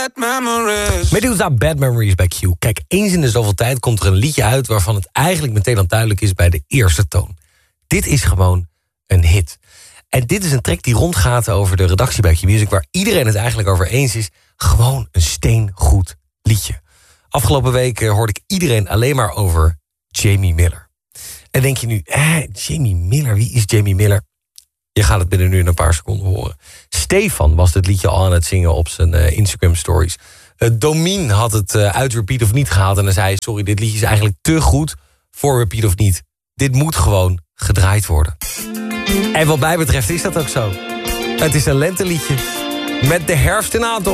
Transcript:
bad memories. Medusa, Bad Memories bij Q. Kijk, eens in de zoveel tijd komt er een liedje uit waarvan het eigenlijk meteen al duidelijk is bij de eerste toon. Dit is gewoon een hit. En dit is een track die rondgaat over de redactie bij Q Music, waar iedereen het eigenlijk over eens is. Gewoon een steengoed liedje. Afgelopen week hoorde ik iedereen alleen maar over Jamie Miller. En denk je nu, Jamie Miller, wie is Jamie Miller? Je gaat het binnen nu in een paar seconden horen. Stefan was dit liedje al aan het zingen op zijn Instagram stories. Domien had het uit Repeat of Niet gehaald en hij zei, sorry, dit liedje is eigenlijk te goed voor Repeat of Niet. Dit moet gewoon gedraaid worden. En wat mij betreft is dat ook zo. Het is een lenteliedje met de herfst in aantocht.